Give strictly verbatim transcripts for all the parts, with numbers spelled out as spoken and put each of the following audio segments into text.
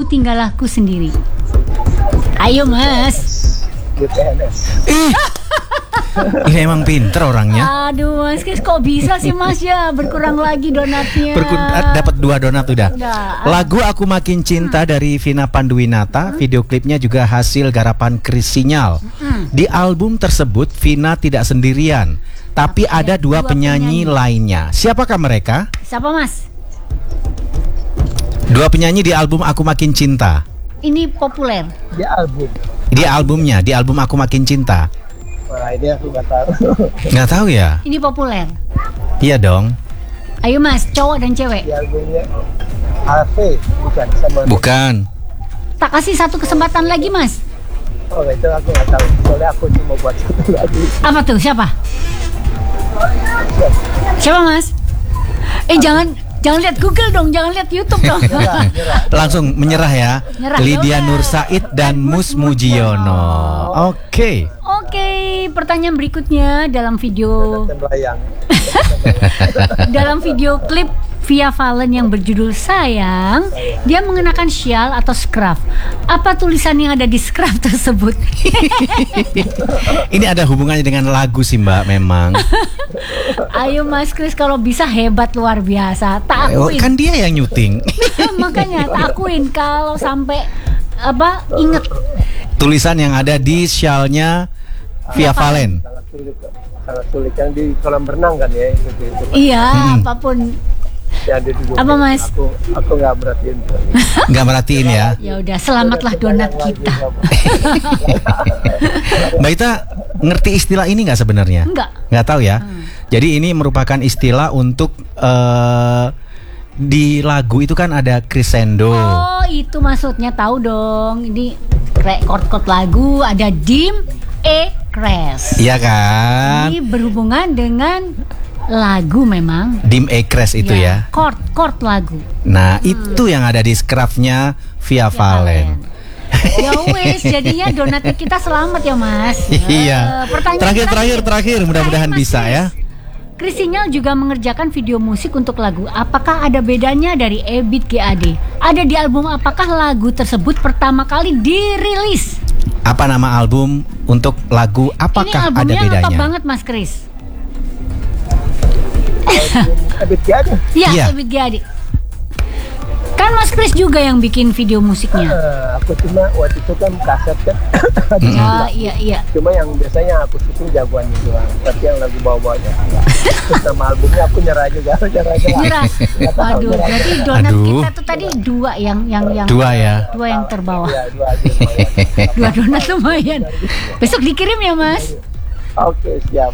tinggal aku sendiri. Ayo Mas. G P N S. Ih, ini emang pinter orangnya. Aduh Mas Kris, kok bisa sih Mas ya? Berkurang lagi donatnya. Berku- dapat dua donat udah. Udah. Lagu Aku Makin Cinta Hmm. dari Vina Panduwinata, video klipnya juga hasil garapan Kris Sinyal. Hmm. Di album tersebut Vina tidak sendirian, tapi Tapi ada ada dua dua penyanyi, penyanyi. lainnya. Siapakah mereka? Siapa Mas? Dua penyanyi di album Aku Makin Cinta. Ini populer. Dia album. Di albumnya, di album Aku Makin Cinta. Wah, ini aku nggak tahu. Nggak tahu ya? Ini populer. Iya dong. Ayo Mas, cowok dan cewek. Di albumnya A V bukan sama. Bukan. Tak kasih satu kesempatan lagi Mas. Oh, itu aku nggak tahu. Soalnya aku cuma buat satu lagu. Apa tuh? Siapa? Siapa Mas? Eh jangan jangan lihat Google dong, jangan lihat YouTube dong. Nyerah, nyerah. Langsung menyerah ya. Nyerah. Lydia Yaudah. Nur Said dan Mus Mujiono. Oke. Oke, pertanyaan berikutnya dalam video Dan melayang. dalam video klip Via Valen yang berjudul Sayang, dia mengenakan syal atau scarf. Apa tulisan yang ada di scarf tersebut? Ini ada hubungannya dengan lagu sih Mbak memang. Ayo Mas Kris, kalau bisa hebat luar biasa. Tak Oh, akuin. kan dia yang nyuting. Makanya tak akuin kalau sampai apa inget. Tulisan yang ada di syalnya Via Valen. Sangat sulit, kok. sangat sulit yang di kolam renang kan ya itu. itu. Iya, Hmm. apapun. Yang ada di Google. Apa, Mas? Aku aku nggak merhatiin. Nggak merhatiin ya. Ya udah, selamatlah donat kita. Mbak Ita ngerti istilah ini nggak sebenarnya? Enggak. Nggak tahu ya. Jadi ini merupakan istilah untuk eh, di lagu itu kan ada crescendo. Oh, itu maksudnya, tahu dong. Ini chord-chord lagu ada dim, E, crash. Iya kan? Ini berhubungan dengan lagu memang. Dim E crash itu ya. Chord, chord lagu. Nah, itu yang ada di scarfnya Via Valen. Ya wes, jadinya donatnya kita selamat ya Mas. Iya. Eh, pertanyaan Terakhir terakhir terakhir mudah-mudahan Terakhir, Mas bisa Kris. ya. Kris Sinyal juga mengerjakan video musik untuk lagu. Apakah ada bedanya dari Ebit G A D? Ada di album apakah lagu tersebut pertama kali dirilis? Apa nama album untuk lagu? Ini Apakah ada albumnya lengkap bedanya? banget Mas Kris. Habis dia ada. Iya, Iya. Ebit G A D. Kan Mas Kris juga yang bikin video musiknya. Eh, aku cuma waktu itu kan kaset kan. Ah, iya iya. Cuma yang biasanya aku syuting jagoannya doang. Tapi yang lagu bawa-bawanya enggak. Terus nama albumnya aku nyerah juga, nyerah aja. Nyerah. Nggak tahu, Aduh, nyerah aja. berarti donat Aduh. kita tuh tadi dua yang yang yang Dua ya. dua yang terbawah. Ya, dua aja lumayan. Dua donat lumayan. Besok dikirim ya Mas. Oke, siap.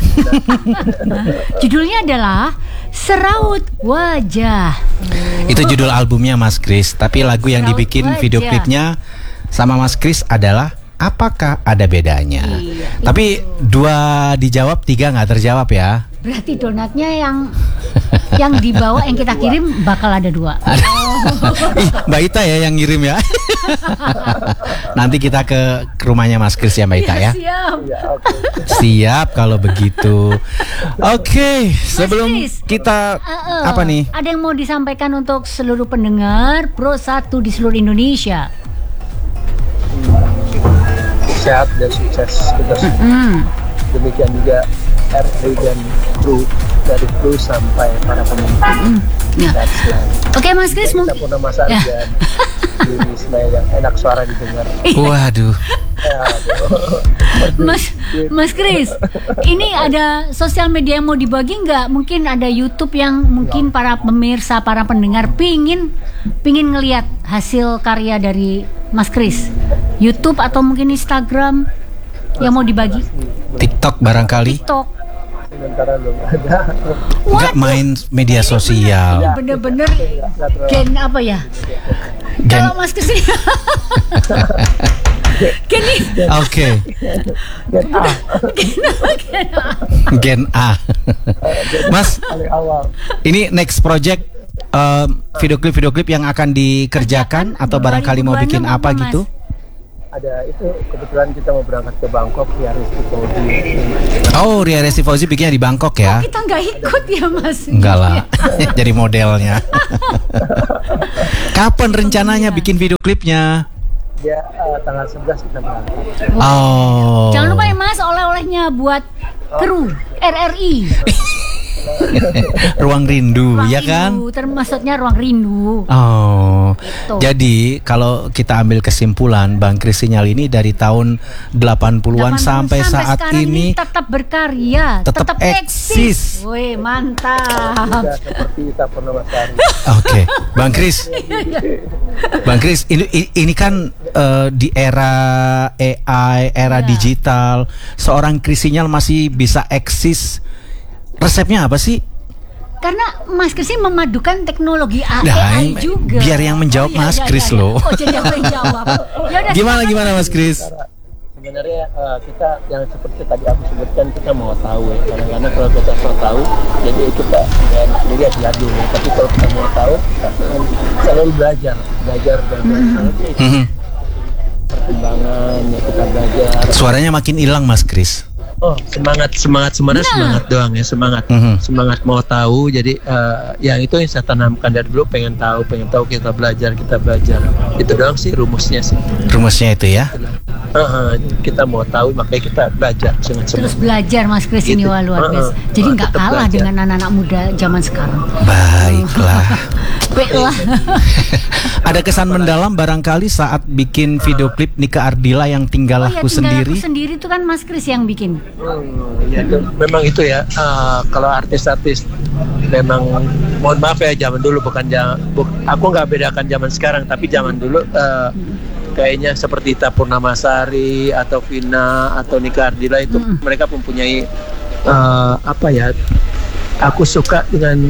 Judulnya adalah Seraut Wajah. Itu judul albumnya Mas Kris, tapi lagu yang Seraut dibikin Wajah. video klipnya sama Mas Kris adalah Apakah Ada Bedanya. Iya, Tapi dua dijawab, tiga nggak terjawab ya. Berarti donatnya yang yang dibawa yang kita kirim bakal ada dua. Ih, Mbak Ita ya yang ngirim ya. Nanti kita ke, ke rumahnya Mas Kris ya Mbak Ita ya. Siap. Ya, oke. Siap kalau begitu. Oke, sebelum Kris. kita Uh-uh. apa nih? Ada yang mau disampaikan untuk seluruh pendengar Pro satu di seluruh Indonesia? Sehat dan sukses terus. Hmm. Demikian juga R A dan kru, dari kru sampai para pemimpin. Ya. Sehat selalu. Oke Mas Kris, Kita mungkin Purnama Sarjan, Ya. Diri Ismail yang enak suara didengar. Waduh. Ya, aduh. Mas Mas Kris, ini ada sosial media yang mau dibagi nggak? Mungkin ada YouTube yang mungkin para pemirsa, para pendengar pingin pingin ngelihat hasil karya dari Mas Kris. YouTube atau mungkin Instagram yang mau dibagi? TikTok barangkali. TikTok. Sementara belum ada. Nggak main media sosial. Ini bener-bener Nggak terlalu. gen apa ya? Gen- Kalau Mas Kris gen ini Oke, Gen A, gen apa? Gen A. Mas, paling awal. ini next project um, video klip video klip yang akan dikerjakan atau barangkali mau bikin apa dua ribu dua puluh enam gitu? Mas. ada itu kebetulan kita mau berangkat ke Bangkok ya Rizky Fauzi. Oh, Ria Resti Fauzi bikinnya di Bangkok ya? Kita nggak ikut ya Mas? Enggak lah, jadi modelnya. Kapan rencananya bikin video klipnya? Dia uh, tanggal sebelas kita berangkat. Oh. Jangan lupa ya Mas, oleh-olehnya buat kru R R I. Ruang Rindu, Ruang ya kan? Rindu, termasuknya Ruang Rindu. Oh, Gitu. jadi kalau kita ambil kesimpulan, Bang Kris Sinyal ini dari tahun delapan puluhan sampai, saat sekarang ini tetap berkarya, tetap eksis. Wih, mantap. Ya, seperti Ita Purnamasari. Oke, Bang Kris, Bang Kris, ini ini kan eh, di era A I, era Iya. digital, seorang Kris Sinyal masih bisa eksis. Resepnya apa sih? Karena Mas Kris ini memadukan teknologi A I, Nah, juga. biar yang menjawab Mas Kris loh. Oh, jadi yang menjawab. Yaudah, Gimana silakan. gimana Mas Kris? Sebenarnya uh, kita yang seperti tadi aku sebutkan kita mau tahu ya. Kadang-kadang kalau kita mau tahu, jadi kita nggak enak sendiri ya diadu. Tapi kalau kita mau tahu, kita kan selalu belajar, belajar belajar. Selalu Mhm. perkembangan ya kita belajar. Suaranya makin hilang Mas Kris. Oh, semangat semangat sebenarnya Nah. semangat doang ya, semangat Mhm. semangat mau tahu. Jadi uh, yang itu yang saya tanamkan dari dulu, pengen tahu pengen tahu kita belajar kita belajar itu doang sih rumusnya sih. Rumusnya itu ya. Uh, uh, kita mau tahu makanya kita belajar dengan Terus semangat. belajar Mas Kris ini Gitu. wah luar Uh-uh. biasa. Jadi Uh, nggak tetap kalah belajar. dengan anak-anak muda zaman sekarang. Baiklah. Baiklah. Ada kesan mendalam barangkali saat bikin video klip Nika Ardila yang tinggal Oh ya, aku tinggal sendiri. aku sendiri itu kan Mas Kris yang bikin. Hmm, ya itu, memang itu ya. Uh, kalau artis-artis memang mohon maaf ya zaman dulu bukan zaman bu, aku nggak bedakan zaman sekarang tapi zaman dulu uh, kayaknya seperti Ita Purnamasari atau Vina atau Nika Ardila itu Mm. mereka mempunyai uh, apa ya? Aku suka dengan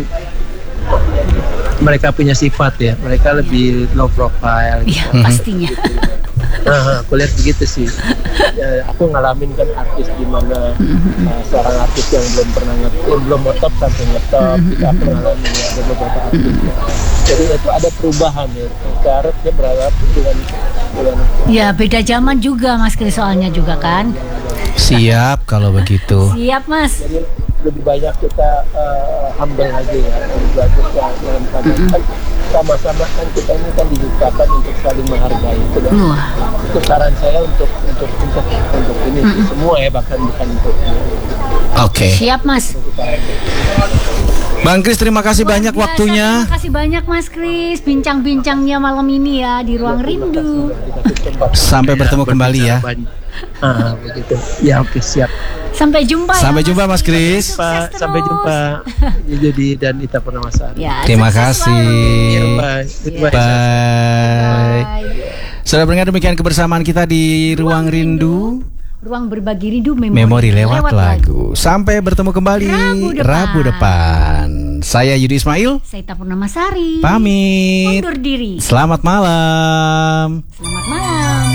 mereka punya sifat ya. Mereka lebih low profile. Iya, gitu. pastinya. Nah, aku lihat begitu sih. Ya, aku ngalamin kan artis di mana uh, seorang artis yang belum pernah ngetop, belum ngetop sampai ngetop. Kita aku ngalamin ya, ada beberapa artis. Jadi itu ada perubahan ya. Cara dia berharap dengan dengan Ya beda zaman juga Mas Kris soalnya juga kan. Siap kalau begitu. Siap Mas. jadi lebih banyak kita uh, humble aja ya, lebih banyak kita dalam keadaan kan sama-sama kan kita ini kan diciptakan untuk saling menghargai itu kan. Wah. Itu saran saya untuk untuk untuk untuk ini sih, semua ya bahkan bukan untuk Oke. Siap Mas. Bang Kris terima kasih Luar banyak biasa, waktunya. Terima kasih banyak Mas Kris bincang-bincangnya malam ini ya di Ruang Rindu. Sampai bertemu kembali ya. Ah, begitu. Ya oke siap. Sampai jumpa ya. Sampai jumpa Mas Kris. Pak, Sukses sampai terus. jumpa. Jadi dan Ita Purnamasari. Ya, Terima sukses kasih. Ya, selalu. bye. Goodbye. Bye. Bye. Sudah mendengar demikian kebersamaan kita di Ruang Rindu. Ruang berbagi rindu memori, Memori lewat lagu. Sampai bertemu kembali Rabu depan. Rabu depan. Saya Yudi Ismail. Saya Ita Purnamasari. Pamit. Undur diri. Selamat malam. Selamat